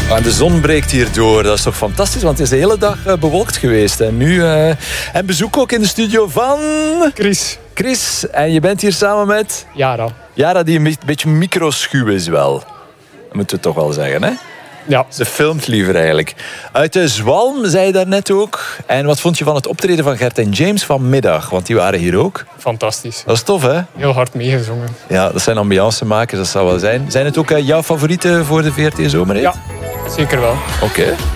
En de zon breekt hier door. Dat is toch fantastisch, want het is de hele dag bewolkt geweest. En nu en bezoek ook in de studio van... Chris. En je bent hier samen met... Yara, die een beetje microschuw is wel. Dat moeten we toch wel zeggen, hè? Ja. Ze filmt liever eigenlijk. Uit de Zwalm, zei je daarnet ook. En wat vond je van het optreden van Gert en James vanmiddag? Want die waren hier ook. Fantastisch. Dat is tof, hè? Heel hard meegezongen. Ja, dat zijn ambiancemakers, dat zou wel zijn. Zijn het ook jouw favorieten voor de VRT Zomer? Ja, zeker wel. Oké.